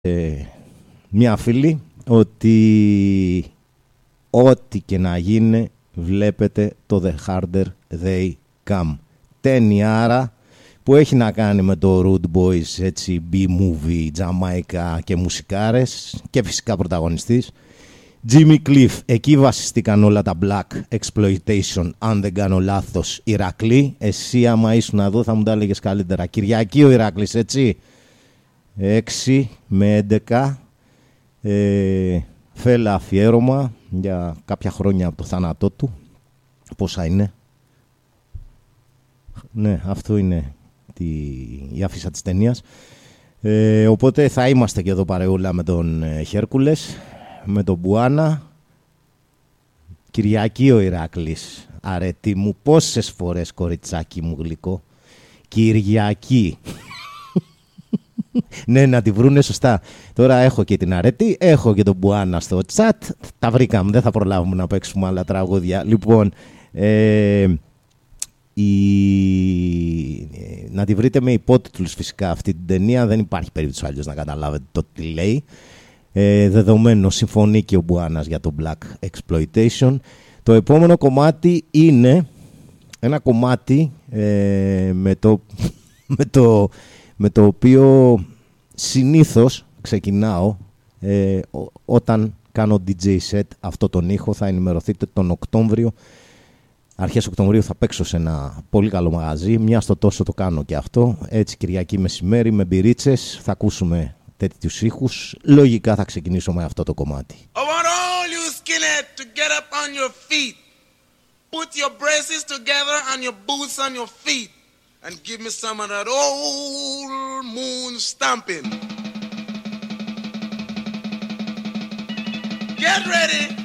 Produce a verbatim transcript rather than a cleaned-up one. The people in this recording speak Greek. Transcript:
ε, μια φίλη ότι ό,τι και να γίνει βλέπετε το The Harder They Come. Ταινιάρα που έχει να κάνει με το Rude Boys, έτσι, B-movie, Τζαμάικα και μουσικάρες και φυσικά πρωταγωνιστής Jimmy Cliff. Εκεί βασιστήκαν όλα τα Black Exploitation, αν δεν κάνω λάθος. Ηρακλή, εσύ άμα ήσουν εδώ θα μου τα έλεγες καλύτερα. Κυριακή ο Ηρακλής, έτσι, έξι με έντεκα, ε, φέλα αφιέρωμα για κάποια χρόνια από το θάνατό του. Πόσα είναι? Ναι, αυτό είναι τη, η αφίσα της ταινίας. Ε, οπότε θα είμαστε και εδώ παρεούλα με τον ε, Χέρκουλες, με τον Μπουάνα. Κυριακή ο Ηράκλης. Αρετή μου, πόσες φορές κοριτσάκι μου γλυκό. Κυριακή. Ναι, να τη βρούνε σωστά. Τώρα έχω και την Αρετή, έχω και τον Μπουάνα στο chat. Τα βρήκαμε, δεν θα προλάβουμε να παίξουμε άλλα τραγούδια. Λοιπόν, ε, η... να τη βρείτε με υπότιτλους φυσικά αυτή την ταινία. Δεν υπάρχει περίπτωση αλλιώς να καταλάβετε το τι λέει. Ε, δεδομένο συμφωνεί και ο Μπουάνας για το Black Exploitation. Το επόμενο κομμάτι είναι ένα κομμάτι ε, με, το, με, το, με το οποίο συνήθως ξεκινάω ε, ό, όταν κάνω ντι τζέι set αυτό τον ήχο. Θα ενημερωθείτε τον Οκτώβριο. Αρχές Οκτωβρίου θα παίξω σε ένα πολύ καλό μαγαζί. Μια στο τόσο το κάνω και αυτό. Έτσι Κυριακή μεσημέρι με μπυρίτσες θα ακούσουμε τέτοιους ήχους. Λογικά θα ξεκινήσω με αυτό το κομμάτι. I want all you skinhead to get up on your feet. Put your braces together and your boots on your feet. And give me some of that old moon stomping. Get ready.